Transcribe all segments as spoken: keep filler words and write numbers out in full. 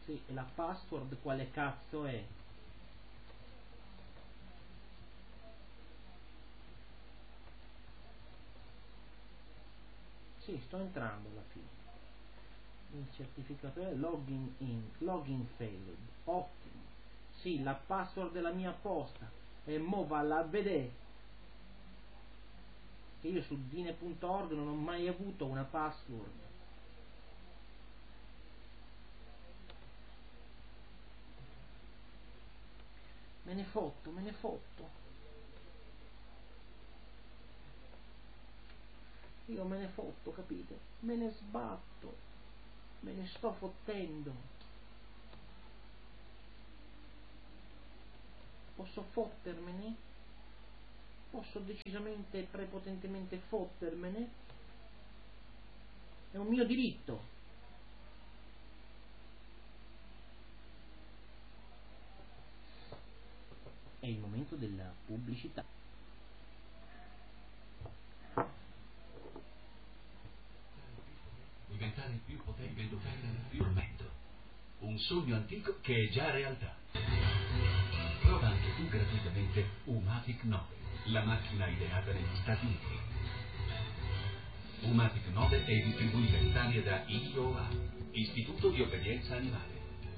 Sì, e la password quale cazzo è? Sì, sto entrando alla fine. Il certificatore login in, login failed. Ottimo. Sì, la password della mia posta. E mo valla a vedere. Che io su dine punto org non ho mai avuto una password. Me ne fotto, me ne fotto. Io me ne fotto, capite? Me ne sbatto. Me ne sto fottendo. Posso fottermene? Posso decisamente e prepotentemente fottermene? È un mio diritto. È il momento della pubblicità. Diventare più potente, diventare più ormendo. Un sogno antico che è già realtà. Prova anche tu gratuitamente Umatic nove, la macchina ideata negli Stati Uniti. Umatic nove è distribuita in Italia da I O A, Istituto di Obbedienza Animale.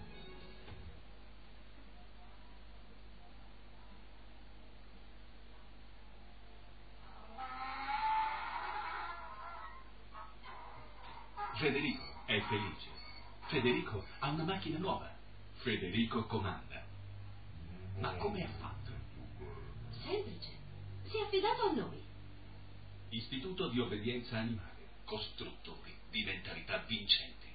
Federico è felice. Federico ha una macchina nuova. Federico comanda. Ma come ha fatto? Semplice. Si è affidato a noi. Istituto di Obbedienza Animale. Costruttori di mentalità vincenti.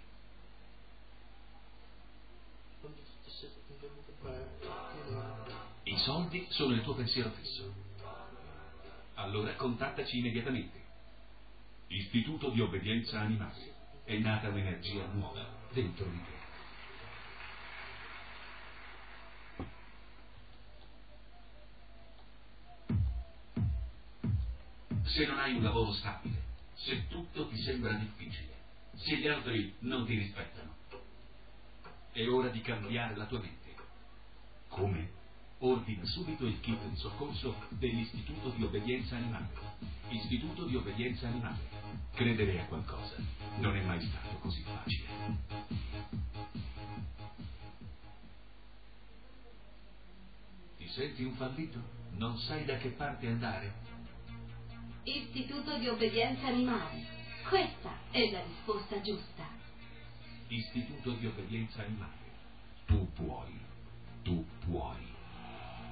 I soldi sono il tuo pensiero fisso. Allora contattaci immediatamente. Istituto di Obbedienza Animale. È nata un'energia nuova dentro di te. Se non hai un lavoro stabile, se tutto ti sembra difficile, se gli altri non ti rispettano, è ora di cambiare la tua mente. Come? Ordina subito il kit di soccorso dell'Istituto di Obbedienza Animale. Istituto di Obbedienza Animale. Credere a qualcosa non è mai stato così facile. Ti senti un fallito? Non sai da che parte andare? Istituto di Obbedienza Animale. Questa è la risposta giusta. Istituto di Obbedienza Animale. Tu puoi.